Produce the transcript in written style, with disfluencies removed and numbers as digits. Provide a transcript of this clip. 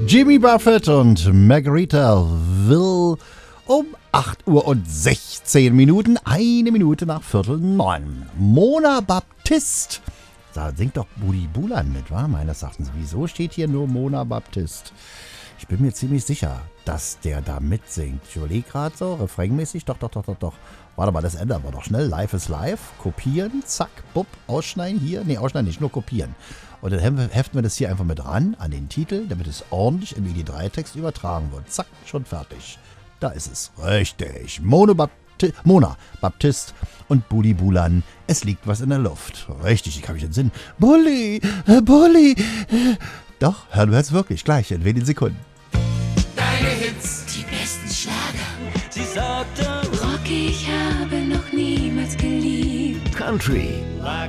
Jimmy Buffett und Margarita Will um 8 Uhr und 16 Minuten, 1 Minute nach 8:45. Mona Baptist. Da singt doch Budi Bulan mit, wa? Meines Erachtens. Wieso steht hier nur Mona Baptist? Ich bin mir ziemlich sicher, dass der da mitsingt. Ich überlege gerade so, refrainmäßig. Doch. Warte mal, das ändern wir doch schnell. Live is live. Kopieren, zack, bupp, ausschneiden hier. Nee, ausschneiden nicht, nur kopieren. Und dann heften wir das hier einfach mit ran an den Titel, damit es ordentlich im ID3-Text übertragen wird. Zack, schon fertig. Da ist es. Richtig. Mona Baptist und Budi Bulan. Es liegt was in der Luft. Richtig, ich kann mich entsinnen. Bulli. Doch, hören wir es wirklich gleich in wenigen Sekunden. Deine Hits, die besten Schlager. Sie sagte, Rocky, ich habe noch niemals geliebt. Country. lag